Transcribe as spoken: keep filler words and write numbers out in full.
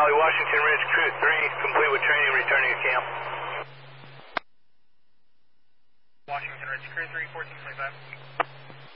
Valley, Washington Ridge, Crew three, complete with training, returning to camp. Washington Ridge, Crew three, fourteen twenty-five.